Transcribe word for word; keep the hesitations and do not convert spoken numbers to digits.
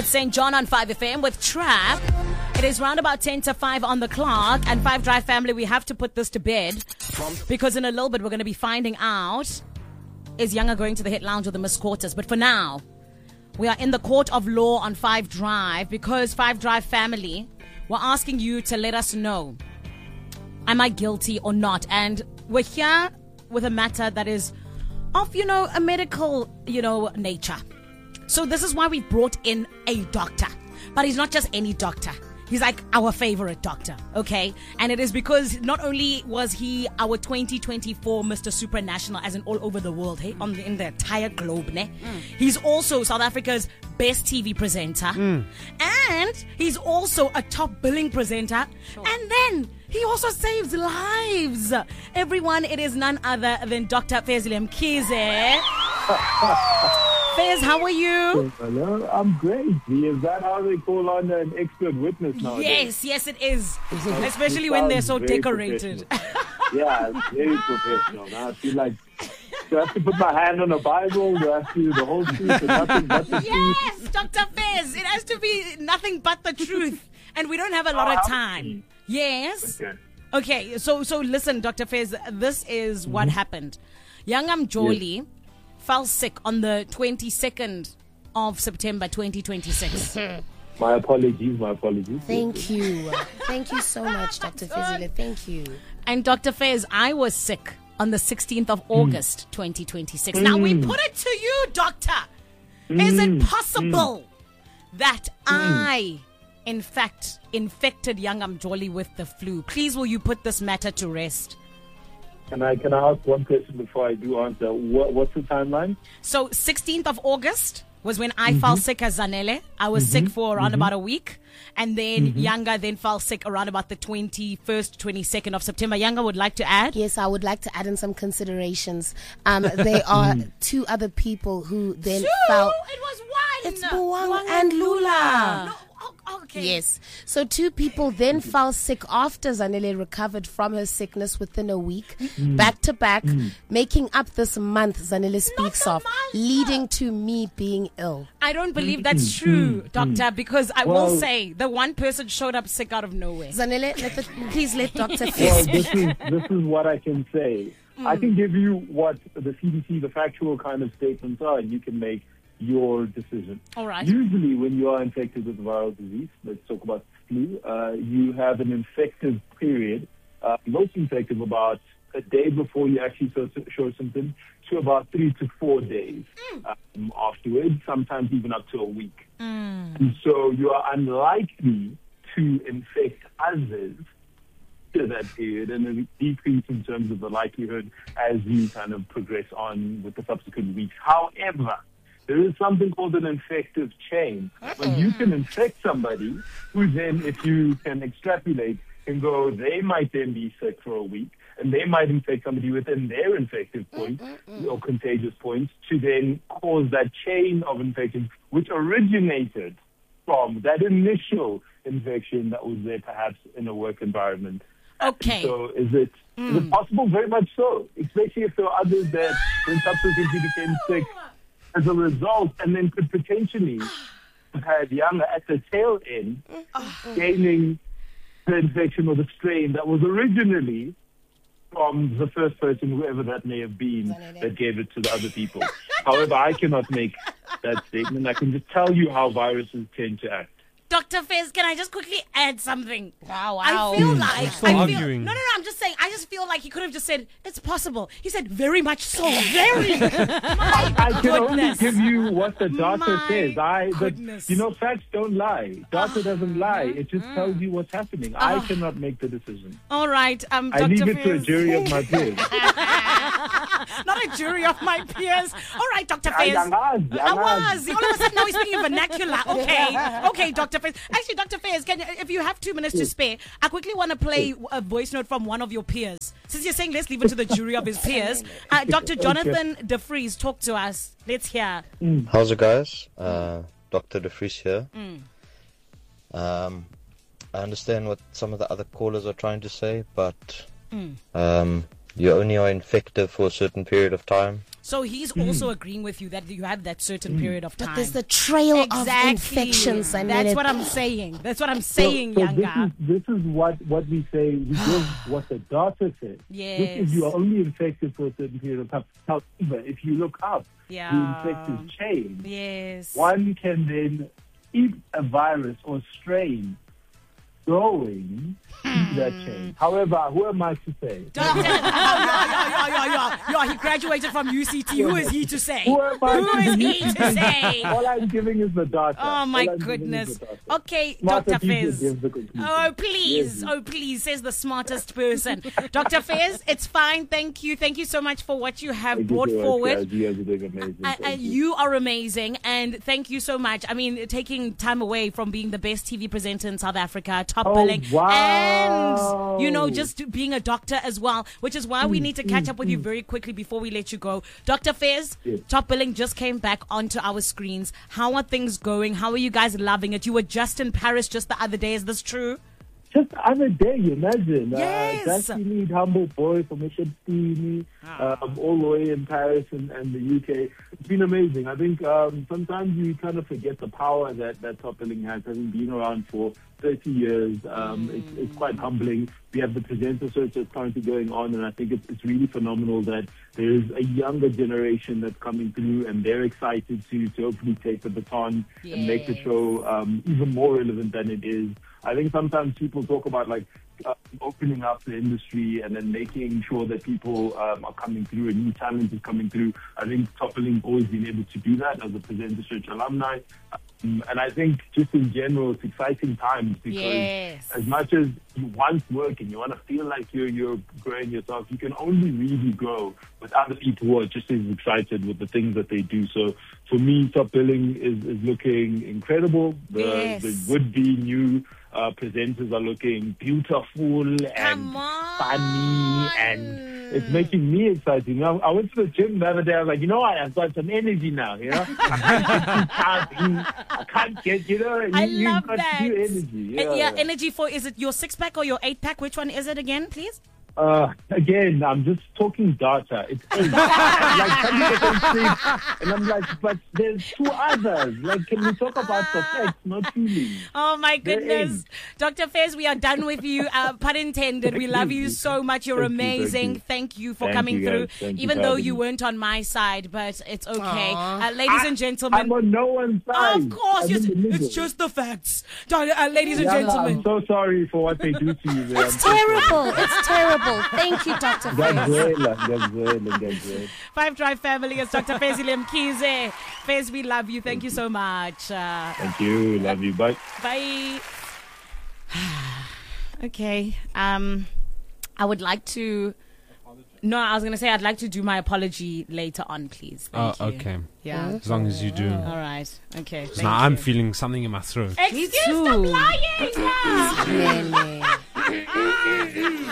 It's Saint John on five F M with Trap. It is round about ten to five on the clock. And five Drive family, we have to put this to bed because in a little bit we're going to be finding out, is Younger going to the hit lounge or the Miss Quarters? But for now, we are in the court of law on five Drive because five Drive family, we're asking you to let us know, am I guilty or not? And we're here with a matter that is of, you know, a medical, you know, nature. So this is why we brought in a doctor. But he's not just any doctor. He's like our favorite doctor, okay? And it is because not only was he our twenty twenty-four Mister Supranational, as in all over the world, hey, on the, in the entire globe, ne? Mm. He's also South Africa's best T V presenter. Mm. And he's also a top billing presenter. Sure. And then he also saves lives. Everyone, it is none other than Doctor Fezile Mkhize. Fez, how are you? Hello, I'm great. Is that how they call on an expert witness nowadays? Yes, yes it is. Especially when they're so decorated. Yeah, it's very professional. Now I feel like, do I have to put my hand on a Bible? Do I have to do the whole truth and nothing but the truth? Yes, Doctor Fez. It has to be nothing but the truth. And we don't have a lot of time. Yes. Okay. Okay, so so listen, Doctor Fez, this is what mm-hmm. happened. Younger Mjoli yes. fell sick on the twenty-second of September twenty twenty-six. My apologies, my apologies. Thank you. Thank you so much, Doctor Fezile. Thank you. And Doctor Fez, I was sick on the sixteenth of August, mm. twenty twenty-six. Mm. Now we put it to you, Doctor. Mm. Is it possible mm. that mm. I, in fact, infected Younger Mjoli with the flu? Please, will you put this matter to rest? Can I can I ask one question before I do answer? What, what's the timeline? So sixteenth of August was when I mm-hmm. fell sick as Zanele. I was mm-hmm. sick for around mm-hmm. about a week. And then mm-hmm. Younger then fell sick around about the twenty-first, twenty-second of September. Younger would like to add? Yes, I would like to add in some considerations. Um, there are two other people who then two? fell. It was one. It's Buwang and Lula. No. Okay. Yes. So two people then fell sick after Zanele recovered from her sickness within a week, mm. back to back, mm. making up this month Zanele speaks of, leading to me being ill. I don't believe that's true, mm. Doctor, because I well, will say the one person showed up sick out of nowhere. Zanele, let the, please let Doctor Well, this is, this is what I can say. Mm. I can give you what the C D C, the factual kind of statements are, and you can make your decision. All right. Usually when you are infected with viral disease, let's talk about flu, uh, you have an infective period, uh, most infective about a day before you actually show, show symptoms to about three to four days mm. um, afterwards, sometimes even up to a week. Mm. And so you are unlikely to infect others to that period, and a decrease in terms of the likelihood as you kind of progress on with the subsequent weeks. However, there is something called an infective chain. When you can infect somebody who then, if you can extrapolate, can go, they might then be sick for a week, and they might infect somebody within their infective point or contagious points to then cause that chain of infection, which originated from that initial infection that was there perhaps in a work environment. Okay. And so is it, mm. is it possible? Very much so, especially if there are others that then subsequently became sick as a result, and then could potentially have had Younger at the tail end gaining the infection or the strain that was originally from the first person, whoever that may have been, that gave it to the other people. However, I cannot make that statement. I can just tell you how viruses tend to act. Doctor Fez, can I just quickly add something? Wow, wow. I feel like... I feel, arguing. No, no, no, I'm just saying, I just feel like he could have just said, it's possible. He said, very much so. Very. My I, I can goodness. only give you what the data My says. I, but, goodness. you know, facts don't lie. Data doesn't lie. It just mm. tells you what's happening. I cannot make the decision. All right, um, I Doctor leave it Fez. to a jury of my peers. Not a jury of my peers. All right, Doctor Fez. I, I, was, I was. All of a sudden now he's speaking in vernacular. Okay. Okay, Doctor Fez. Actually, Doctor Fez, can you, if you have two minutes to spare, I quickly want to play a voice note from one of your peers. Since you're saying let's leave it to the jury of his peers, uh, Doctor Jonathan De Vries, talk to us. Let's hear. Mm. How's it, guys? Uh, Doctor De Vries here. Mm. Um, I understand what some of the other callers are trying to say, but mm. um, you only are infected for a certain period of time. So he's also agreeing with you that you have that certain period of time. But there's the trail exactly. of infections. And That's what I'm saying. That's what I'm saying, so, so Yanga. This is, this is what, what we say, we give what the doctor says. Yes. This is you are only infected for a certain period of time. However, if you look up Yeah. the infected chain, Yes. one can then eat a virus or strain growing into that chain. However, who am I to say? Doctor, oh, yeah, yeah, yeah, yeah, yeah, yeah. He graduated from U C T. Who is he to say? Who am I Who to is say? he to say? All I'm giving is the data. Oh my All I'm giving goodness. is the data. Okay, Smarter Doctor people Fez. give the conclusion. Oh please, Yes. oh please, says the smartest person. Doctor Fez, it's fine. Thank you. Thank you so much for what you have Thank you brought so much, forward. guys. You guys are doing amazing. I, Thank I, you. you are amazing, and thank you so much. I mean, taking time away from being the best T V presenter in South Africa, top Oh, billing, wow. and you know, just being a doctor as well, which is why we need to catch up with you mm. very quickly before we let you go. Doctor Fez, Yes. top billing just came back onto our screens. How are things going? How are you guys loving it? You were just in Paris just the other day. Is this true? Just the other day, imagine. Yes. Uh, Dusty Need, Humble Boy from Esheptini, Ah. um, all the way in Paris and, and the U K. It's been amazing. I think um, sometimes you kind of forget the power that, that Top Billing has, having been around for thirty years. Um, Mm. it's, it's quite humbling. We have the presenter search that's currently going on, and I think it's, it's really phenomenal that there is a younger generation that's coming through, and they're excited to, to hopefully take the baton and make the Yes. show um, even more relevant than it is. I think sometimes people talk about like uh, opening up the industry and then making sure that people um, are coming through and new talent is coming through. I think Top Billing always been able to do that as a Presenter Search alumni. Um, and I think just in general, it's exciting times because Yes. as much as you want work and you want to feel like you're, you're growing yourself, you can only really grow with other people who are just as excited with the things that they do. So for me, Top Billing is, is looking incredible. The, Yes. the would-be new uh, presenters are looking beautiful and Come on. funny, and it's making me excited. You know, I went to the gym the other day. I was like, you know what? I've got some energy now. You know, I can't get too tired. I can't get, you know, I you, love you've got that. new energy. Uh, Yeah. yeah, energy for, is it your six pack or your eight pack? Which one is it again, please? Uh, again, I'm just talking data. It's eight. Like, some people can sleep, and I'm like, but there's two others. Like, can we talk about the facts, not feelings? Oh my There goodness. is. Doctor Fez, we are done with you. Uh, pun intended. We Thank love you. you so much. You're Thank you, thank amazing. you. Thank you for Thank coming you, guys. through. Thank you Even for though having you me. weren't on my side, but it's okay. Aw. Uh, ladies and gentlemen. I'm on no one's side. Of course, I'm yes, in the middle. it's just the facts. Dar- Uh, ladies and Yeah, gentlemen. I'm so sorry for what they do to you. There. It's terrible. It's terrible. Thank you, Doctor Fez. Gabriela, Gabriela, Gabriela. Five Drive family is Doctor Fezile Mkhize. Fez, we love you. Thank you so much. Uh, Thank you. Love you. Bye. Bye. Okay. Um, I would like to. No, I was going to say I'd like to do my apology later on, please. Oh, Thank you. okay. Yeah. As long as you do. All right. Okay. 'Cause Thank now I'm you. feeling something in my throat. Excuse too. the lying. Really.